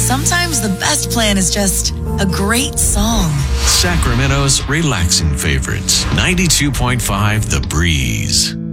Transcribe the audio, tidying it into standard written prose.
sometimes the best plan is just a great song. Sacramento's relaxing favorites. 92.5 The Breeze.